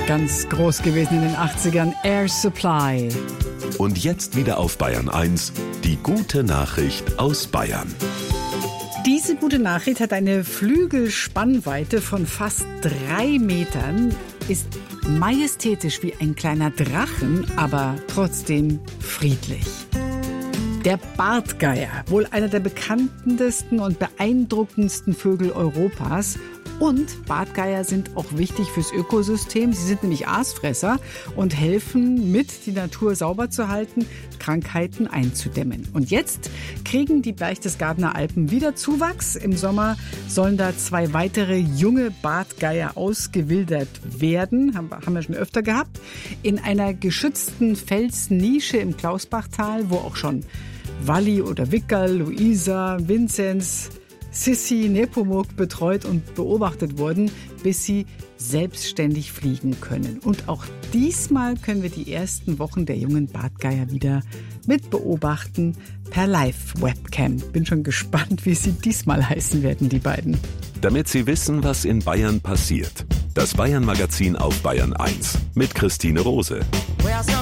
Ganz groß gewesen in den 80ern, Air Supply. Und jetzt wieder auf Bayern 1, die gute Nachricht aus Bayern. Diese gute Nachricht hat eine Flügelspannweite von fast 3 Metern, ist majestätisch wie ein kleiner Drachen, aber trotzdem friedlich. Der Bartgeier, wohl einer der bekanntesten und beeindruckendsten Vögel Europas. Und Bartgeier sind auch wichtig fürs Ökosystem. Sie sind nämlich Aasfresser und helfen mit, die Natur sauber zu halten, Krankheiten einzudämmen. Und jetzt kriegen die Berchtesgadener Alpen wieder Zuwachs. Im Sommer sollen da 2 weitere junge Bartgeier ausgewildert werden. Haben wir schon öfter gehabt. In einer geschützten Felsnische im Klausbachtal, wo auch schon Walli oder Wickerl, Luisa, Vinzenz, Sissi, Nepomuk betreut und beobachtet wurden, bis sie selbstständig fliegen können. Und auch diesmal können wir die ersten Wochen der jungen Bartgeier wieder mit beobachten per Live-Webcam. Bin schon gespannt, wie sie diesmal heißen werden, die beiden. Damit Sie wissen, was in Bayern passiert. Das Bayern-Magazin auf Bayern 1 mit Christine Rose.